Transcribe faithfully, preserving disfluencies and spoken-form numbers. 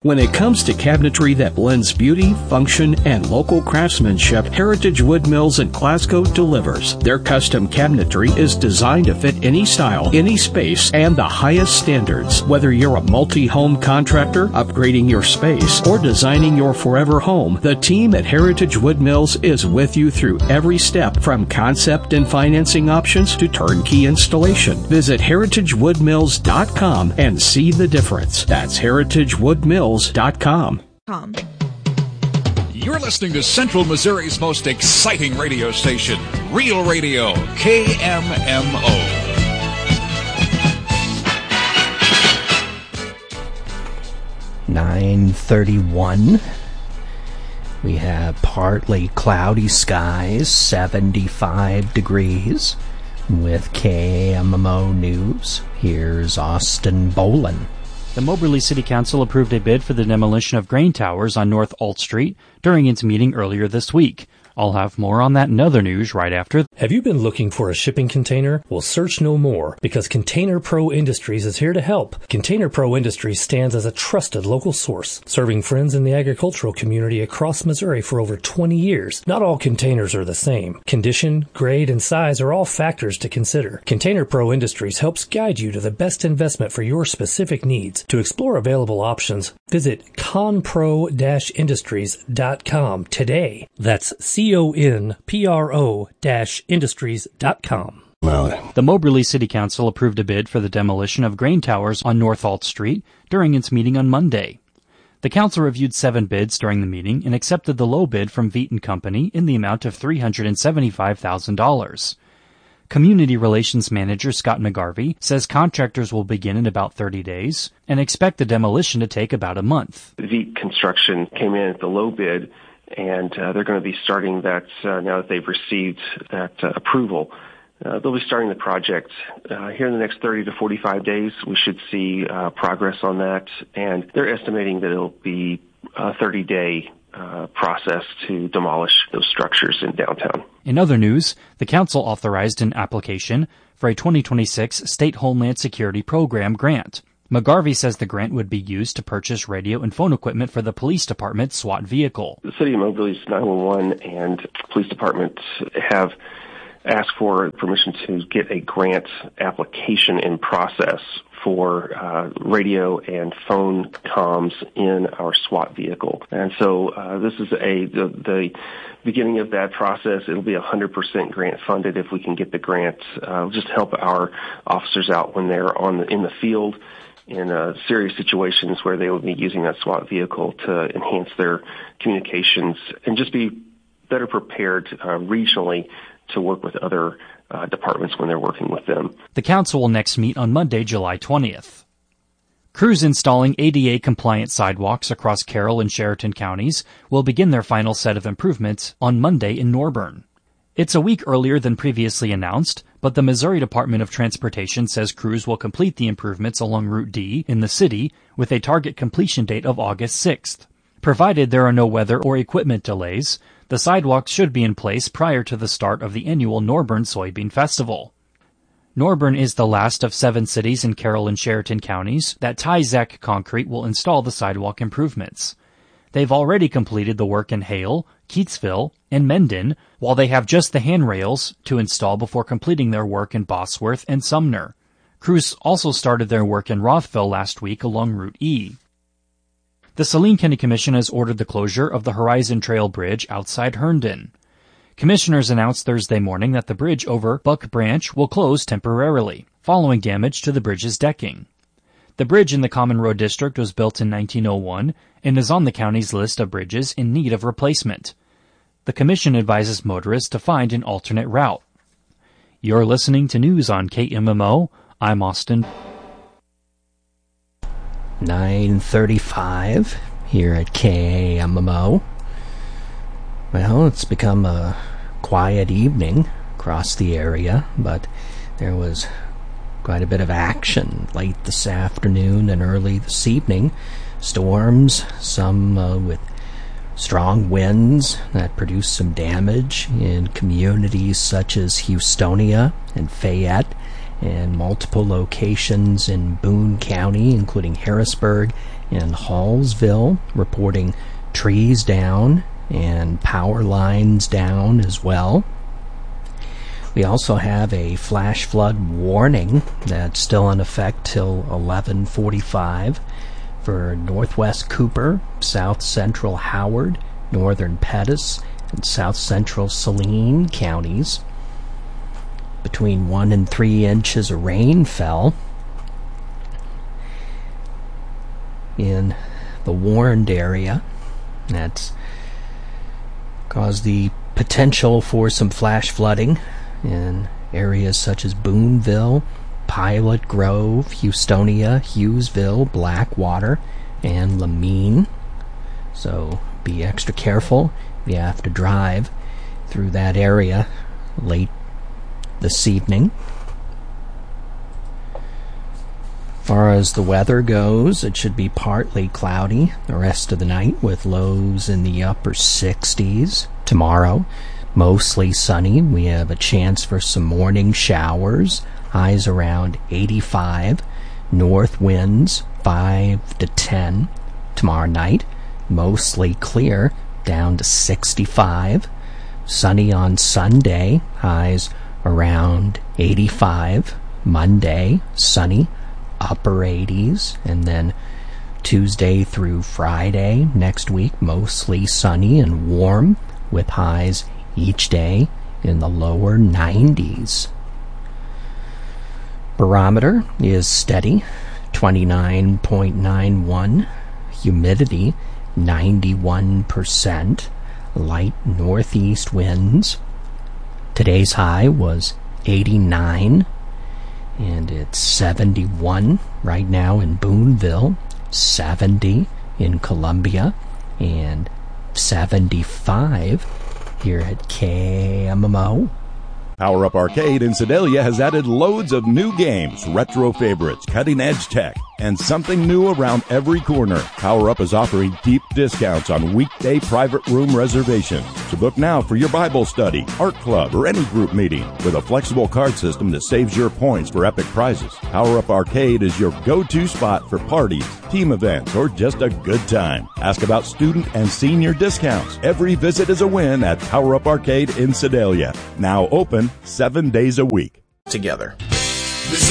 When it comes to cabinetry that blends beauty, function, and local craftsmanship, Heritage Wood Mills in Glasgow delivers. Their custom cabinetry is designed to fit any style, any space, and the highest standards. Whether you're a multi-home contractor, upgrading your space, or designing your forever home, the team at Heritage Wood Mills is with you through every step, from concept and financing options to turnkey installation. Visit heritage wood mills dot com and see the difference. That's heritage wood mills dot com. You're listening to Central Missouri's most exciting radio station, Real Radio, K M M O. nine thirty-one. We have partly cloudy skies, seventy-five degrees. With K M M O News, here's Austin Boland. The Moberly City Council approved a bid for the demolition of grain towers on North Alt Street during its meeting earlier this week. I'll have more on that and other news right after. Have you been looking for a shipping container? Well, search no more, because Container Pro Industries is here to help. Container Pro Industries stands as a trusted local source, serving friends in the agricultural community across Missouri for over twenty years. Not all containers are the same. Condition, grade, and size are all factors to consider. Container Pro Industries helps guide you to the best investment for your specific needs. To explore available options, visit conpro dash industries dot com today. That's C O N P R O dash industries dot com. The Moberly City Council approved a bid for the demolition of grain towers on North Alt Street during its meeting on Monday. The council reviewed seven bids during the meeting and accepted the low bid from Veet and Company in the amount of three hundred seventy-five thousand dollars. Community Relations Manager Scott McGarvey says contractors will begin in about thirty days and expect the demolition to take about a month. Veet Construction came in at the low bid, and uh, they're going to be starting that uh, now that they've received that uh, approval. Uh, they'll be starting the project uh, here in the next thirty to forty-five days. We should see uh, progress on that, and they're estimating that it'll be a thirty-day uh, process to demolish those structures in downtown. In other news, the council authorized an application for a twenty twenty-six State Homeland Security Program grant. McGarvey says the grant would be used to purchase radio and phone equipment for the police department's SWAT vehicle. The City of Moberly's nine one one and police department have asked for permission to get a grant application in process for uh, radio and phone comms in our SWAT vehicle. And so uh, this is a the, the beginning of that process. It'll be one hundred percent grant funded if we can get the grant. Uh, just help our officers out when they're on the, in the field in uh, serious situations where they would be using that SWAT vehicle to enhance their communications and just be better prepared uh, regionally to work with other uh, departments when they're working with them. The council will next meet on Monday, July twentieth. Crews installing A D A-compliant sidewalks across Carroll and Sheraton counties will begin their final set of improvements on Monday in Norburn. It's a week earlier than previously announced, but the Missouri Department of Transportation says crews will complete the improvements along Route D in the city with a target completion date of August sixth. Provided there are no weather or equipment delays, the sidewalks should be in place prior to the start of the annual Norburn Soybean Festival. Norburn is the last of seven cities in Carroll and Sheraton counties that Tyzak Concrete will install the sidewalk improvements. They've already completed the work in Hale, Keatsville, and Mendon, while they have just the handrails to install before completing their work in Bosworth and Sumner. Crews also started their work in Rothville last week along Route E. The Saline County Commission has ordered the closure of the Horizon Trail Bridge outside Herndon. Commissioners announced Thursday morning that the bridge over Buck Branch will close temporarily, following damage to the bridge's decking. The bridge in the Common Road District was built in nineteen oh one and is on the county's list of bridges in need of replacement. The commission advises motorists to find an alternate route. You're listening to news on K M M O. I'm Austin. nine thirty-five here at K M M O. Well, it's become a quiet evening across the area, but there was quite a bit of action late this afternoon and early this evening. Storms, some uh, with strong winds that produced some damage in communities such as Houstonia and Fayette and multiple locations in Boone County, including Harrisburg and Hallsville, reporting trees down and power lines down as well. We also have a flash flood warning that's still in effect till eleven forty-five for northwest Cooper, south central Howard, northern Pettis, and south central Saline counties. Between one and three inches of rain fell in the Warned area. That's caused the potential for some flash flooding in areas such as Booneville, Pilot Grove, Houstonia, Hughesville, Blackwater, and Lamine. So be extra careful if you have to drive through that area late this evening. As far as the weather goes, it should be partly cloudy the rest of the night with lows in the upper sixties. Tomorrow, mostly sunny. We have a chance for some morning showers. Highs around eighty-five. North winds five to ten. Tomorrow night, mostly clear, down to sixty-five. Sunny on Sunday. Highs around eighty-five. Monday, sunny, upper eighties. And then Tuesday through Friday next week, mostly sunny and warm with highs each day in the lower nineties. Barometer is steady, twenty-nine point nine one. Humidity, ninety-one percent. Light northeast winds. Today's high was eighty-nine, and it's seventy-one right now in Booneville, seventy in Columbia, and seventy-five here at K M M O. Power Up Arcade in Sedalia has added loads of new games, retro favorites, cutting-edge tech, and something new around every corner. Power Up is offering deep discounts on weekday private room reservations. So book now for your Bible study, art club, or any group meeting with a flexible card system that saves your points for epic prizes. Power Up Arcade is your go-to spot for parties, team events, or just a good time. Ask about student and senior discounts. Every visit is a win at Power Up Arcade in Sedalia. Now open seven days a week. Together.